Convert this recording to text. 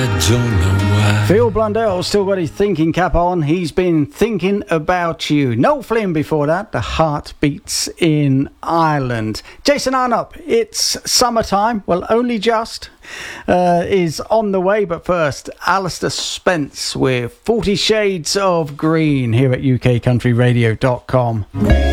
don't know why. Phil Blundell still got his thinking cap on. He's been thinking about you. Noel Flynn before that, The Heartbeats in Ireland. Jason Arnott, it's summertime. Well, only just. Is on the way, but first, Alistair Spence with 40 Shades of Green here at UKCountryRadio.com.